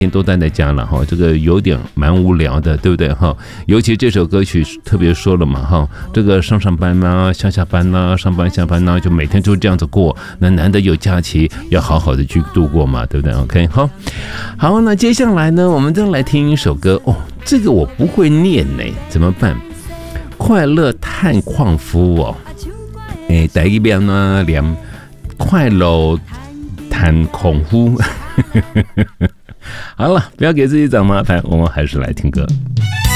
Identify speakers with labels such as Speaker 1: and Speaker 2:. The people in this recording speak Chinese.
Speaker 1: 都待在家了哈，这个有点蛮无聊的，对不对哈？尤其这首歌曲特别说了嘛哈，这个上班啦、下班啦、上班下班啦，就每天就这样子过。那难得有假期，要好好的去度过嘛，对不对 ？OK， 好，那接下来呢，我们再来听一首歌哦，这个我不会念呢，怎么办？快乐探矿夫哦，第一遍呢，连快乐探矿夫。好了，不要给自己找麻烦，我们还是来听歌。